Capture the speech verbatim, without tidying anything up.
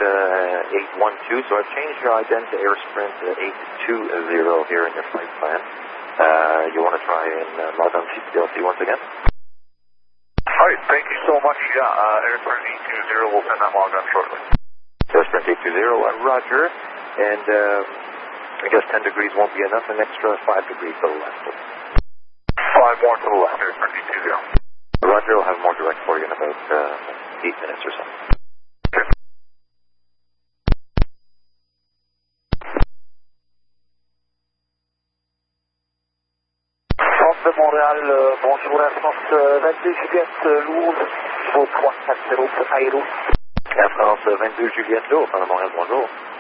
uh, eight one two, so I've changed your ident to Air Sprint uh, eight two zero here in your flight plan. Uh, you want to try and uh, log on to P L C once again? All right, thank you so much. Yeah, uh, Air Sprint eight two zero, we'll send that log on shortly. Air Sprint eight two zero, uh, roger. And uh, I guess ten degrees won't be enough, an extra five degrees to the left. Five more to the left, Air Sprint eight two zero. Roger, we'll have more direct for you in about uh, eight minutes or so. Okay. France de Montréal, euh, bonjour, Air France euh, vingt-deux Juliette euh, Lourdes, niveau trois cent quatre-vingts Aéro. Air France vingt-deux Juliette Lourdes, Montréal, bonjour.